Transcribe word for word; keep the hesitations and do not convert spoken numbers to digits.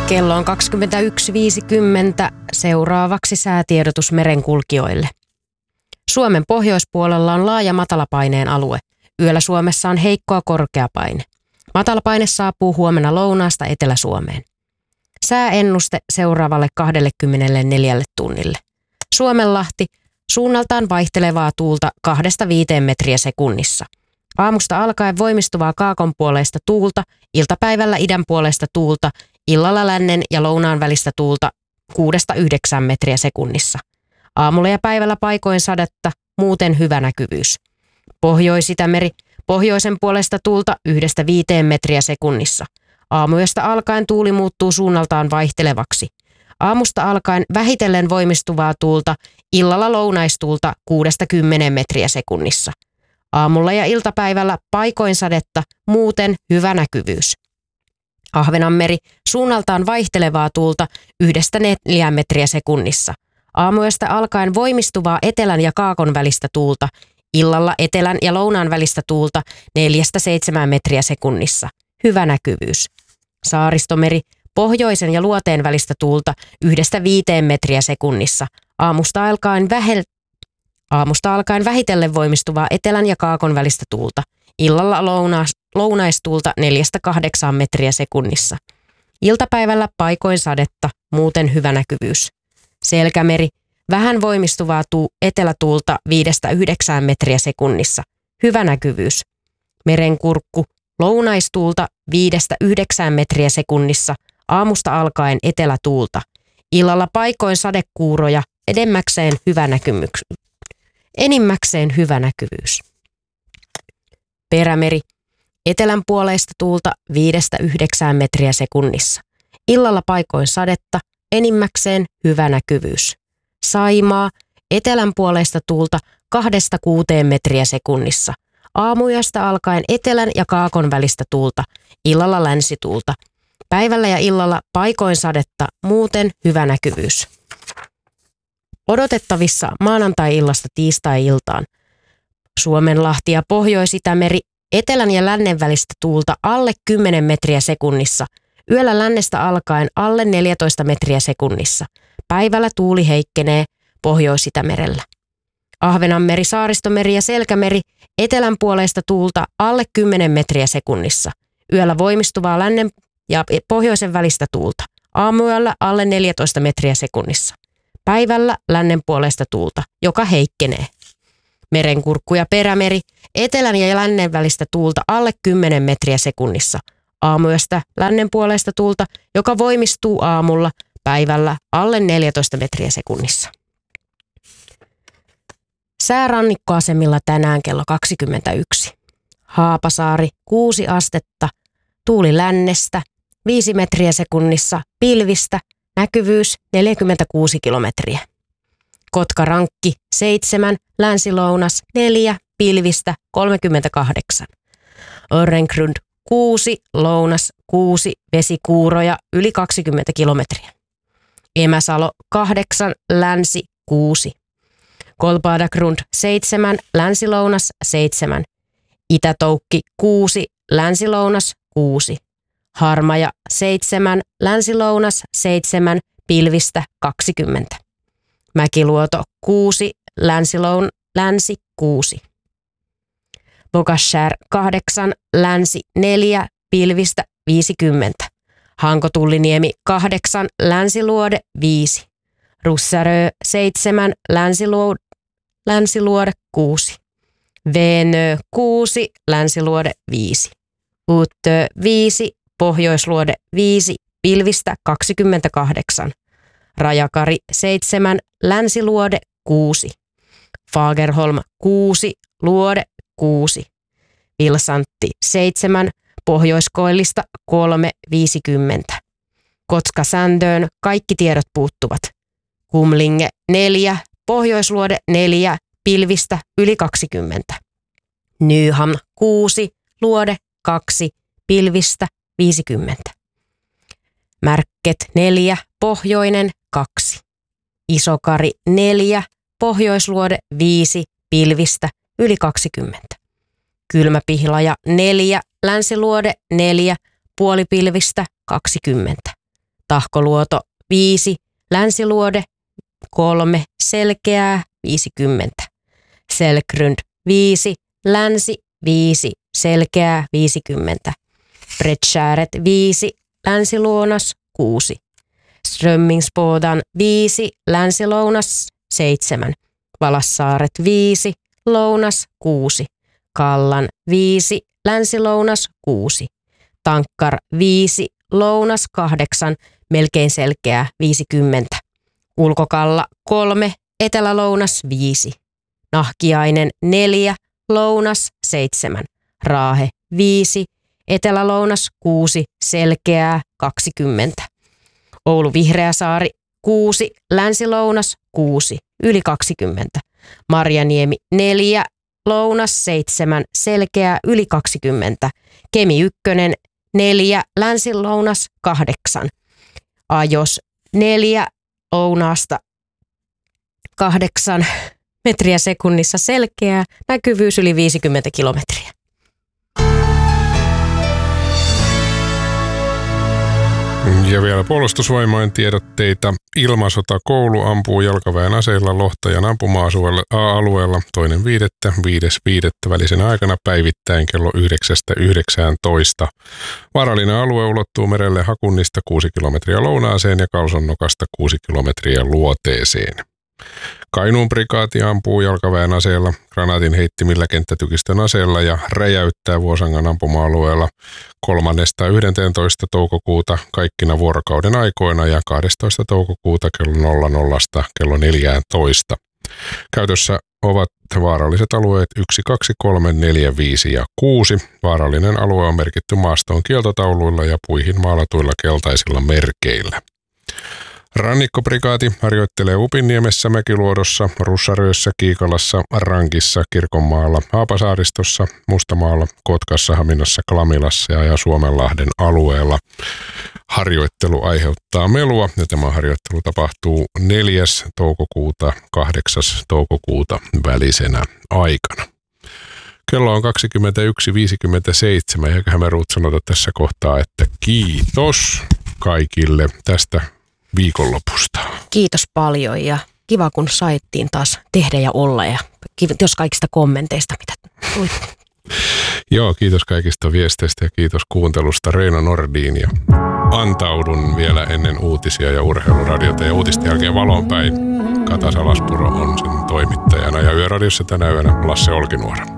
Kello on kaksikymmentäyksi viisikymmentä. Seuraavaksi säätiedotus merenkulkijoille. Suomen pohjoispuolella on laaja matalapaineen alue. Yöllä Suomessa on heikkoa korkeapaine. Matalapaine saapuu huomenna lounaasta Etelä-Suomeen. Sääennuste seuraavalle kaksikymmentäneljä tunnille. Suomenlahti, suunnaltaan vaihtelevaa tuulta kahdesta viiteen metriä sekunnissa. Aamusta alkaen voimistuvaa kaakonpuoleista tuulta, iltapäivällä idänpuoleista tuulta, illalla lännen ja lounaan välistä tuulta kuudesta yhdeksään metriä sekunnissa. Aamulla ja päivällä paikoin sadetta, muuten hyvä näkyvyys. Pohjois-Itämeri, pohjoisen puolesta tuulta yhdestä viiteen metriä sekunnissa. Aamuyöstä alkaen tuuli muuttuu suunnaltaan vaihtelevaksi. Aamusta alkaen vähitellen voimistuvaa tuulta, illalla lounaistuulta kuudesta kymmeneen metriä sekunnissa. Aamulla ja iltapäivällä paikoin sadetta, muuten hyvä näkyvyys. Ahvenanmeri, suunnaltaan vaihtelevaa tuulta yhdestä neljään metriä sekunnissa. Aamuyöstä alkaen voimistuvaa etelän ja kaakon välistä tuulta, illalla etelän ja lounaan välistä tuulta neljästä seitsemään metriä sekunnissa. Hyvä näkyvyys. Saaristomeri, pohjoisen ja luoteen välistä tuulta yhdestä viiteen metriä sekunnissa. Aamusta alkaen, vähel... Aamusta alkaen vähitellen voimistuvaa etelän ja kaakon välistä tuulta. Illalla louna... lounaistuulta neljästä kahdeksaan metriä sekunnissa. Iltapäivällä paikoin sadetta, muuten hyvä näkyvyys. Selkämeri, vähän voimistuvaa tuu... etelätuulta viidestä yhdeksään metriä sekunnissa. Hyvä näkyvyys. Merenkurkku, lounaistuulta viidestä yhdeksään metriä sekunnissa, aamusta alkaen etelätuulta. Illalla paikoin sadekuuroja, edemmäkseen hyvä näkymyks. Enimmäkseen hyvä näkyvyys. Perämeri, etelän puoleista tuulta viidestä yhdeksään metriä sekunnissa. Illalla paikoin sadetta, enimmäkseen hyvä näkyvyys. Saimaa, etelän puoleista tuulta kahdesta kuuteen metriä sekunnissa. Aamuyöstä alkaen etelän ja kaakon välistä tuulta, illalla länsituulta. Päivällä ja illalla paikoin sadetta, muuten hyvä näkyvyys. Odotettavissa maanantai-illasta tiistai-iltaan. Suomenlahti ja Pohjois-Itämeri, etelän ja lännen välistä tuulta alle kymmenen metriä sekunnissa. Yöllä lännestä alkaen alle neljätoista metriä sekunnissa. Päivällä tuuli heikkenee Pohjois-Itämerellä. Ahvenanmeri, Saaristomeri ja Selkämeri, etelän puoleista tuulta alle kymmenen metriä sekunnissa. Yöllä voimistuvaa lännen ja pohjoisen välistä tuulta. Aamuyöllä alle neljätoista metriä sekunnissa. Päivällä lännen puoleista tuulta, joka heikkenee. Merenkurkku ja Perämeri, etelän ja lännen välistä tuulta alle kymmenen metriä sekunnissa. Aamuyöstä lännen puoleista tuulta, joka voimistuu aamulla, päivällä alle neljätoista metriä sekunnissa. Säärannikkoasemilla tänään kello kaksikymmentäyksi. Haapasaari kuusi astetta, tuuli lännestä, viisi metriä sekunnissa, pilvistä, näkyvyys neljäkymmentäkuusi kilometriä. Kotkarankki seitsemän, länsilounas neljä, pilvistä kolmekymmentäkahdeksan. Örengrund kuusi, lounas kuusi, vesikuuroja yli kaksikymmentä kilometriä. Emäsalo kahdeksan, länsi kuusi. Kolpadagrund seitsemän, länsilounas seitsemän. Itätoukki kuusi, länsilounas kuusi. Harmaja seitsemän, länsilounas seitsemän, pilvistä kaksikymmentä. Mäkiluoto kuusi, länsiloun, länsi kuusi. Bogashär kahdeksan, länsi neljä, pilvistä viisikymmentä. Hankotulliniemi kahdeksan, länsiluode viisi. Russarö seitsemän, länsiluode, länsiluode kuusi. Venö kuusi, länsiluode viisi. Uttö viisi, pohjoisluode viisi, pilvistä kaksikymmentäkahdeksan. Rajakari seitsemän, länsiluode kuusi. Fagerholm kuusi, luode kuusi. Vilsantti seitsemän, pohjoiskoillista kolme, viisikymmentä. Kotka-Sändöön kaikki tiedot puuttuvat. Kumlinge neljä, pohjoisluode neljä, pilvistä yli kaksikymmentä. Nyham kuusi, luode kaksi, pilvistä viisikymmentä. Märket neljä, pohjoinen kaksi. Isokari neljä, pohjoisluode viisi, pilvistä yli kaksikymmentä. Kylmäpihlaja neljä, länsiluode neljä, puolipilvistä kaksikymmentä. Tahkoluoto viisi, Länsiluode kolme, Selkeää viisikymmentä. Selkrund viisi, Länsi viisi, Selkeää viisikymmentä. Bredskääret viisi, Länsilounas kuusi. Strömmingsbodan viisi, Länsilounas seitsemän. Valassaaret viisi, Lounas kuusi. Kallan viisi, Länsilounas kuusi. Tankkar viisi, Lounas kahdeksan, melkein Selkeää viisikymmentä. Ulkokalla kolme, Etelälounas viisi. Nahkiainen neljä, Lounas seitsemän. Raahe viisi, Etelälounas kuusi, Selkeää kaksikymmentä. Oulu Vihreäsaari kuusi, Länsilounas kuusi, yli kaksikymmentä. Marjaniemi neljä, Lounas seitsemän, Selkeää yli kaksikymmentä. Kemi ykkönen neljä, Länsilounas kahdeksan. Ajos neljä, Lounaasta kahdeksan metriä sekunnissa, Selkeää, näkyvyys yli viisikymmentä kilometriä. Ja vielä puolustusvoimain tiedotteita. Ilmasotakoulu ampuu jalkaväen aseilla Lohtajan ampuma-alueella toinen viidettä viides viidettä välisenä aikana päivittäin kello yhdeksästä yhdeksäntoista. Vaarallinen alue ulottuu merelle Hakunnista kuusi kilometriä lounaaseen ja Kalsonnokasta kuusi kilometriä luoteeseen. Kainuun prikaati ampuu jalkaväen aseella, granaatin heittimillä, kenttätykistön aseella ja räjäyttää Vuosangan ampuma-alueella kolmannesta yhdentoista toukokuuta kaikkina vuorokauden aikoina ja kahdestoista toukokuuta kello nolla nolla kello neljätoista. Käytössä ovat vaaralliset alueet yksi, kaksi, kolme, neljä, viisi ja kuusi. Vaarallinen alue on merkitty maastoon kieltotauluilla ja puihin maalatuilla keltaisilla merkeillä. Rannikkoprikaati harjoittelee Upinniemessä, Mäkiluodossa, Russaröössä, Kiikalassa, Rankissa, Kirkonmaalla, Haapasaaristossa, Mustamaalla, Kotkassa, Haminassa, Klamilassa ja Suomenlahden alueella. Harjoittelu aiheuttaa melua ja tämä harjoittelu tapahtuu neljäs toukokuuta kahdeksas toukokuuta välisenä aikana. Kello on kaksikymmentäyksi viisikymmentäseitsemän ja me Ruut sanota tässä kohtaa, että kiitos kaikille tästä viikonlopusta. Kiitos paljon ja kiva kun saittiin taas tehdä ja olla ja kiitos kaikista kommenteista, mitä tuli. Joo, kiitos kaikista viesteistä ja kiitos kuuntelusta. Reino Nordin ja antaudun vielä ennen uutisia ja urheiluradiota ja uutisten jälkeen valonpäin. Kata Salaspuro on sen toimittajana ja Yöradiossa tänä yönä Lasse Olkinuora.